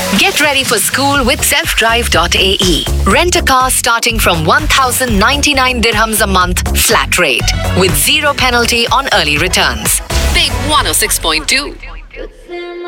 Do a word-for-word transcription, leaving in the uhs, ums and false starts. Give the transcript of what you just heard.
Get ready for school with self drive dot a e. Rent a car starting from one thousand ninety-nine dirhams a month flat rate with zero penalty on early returns. Big one oh six point two.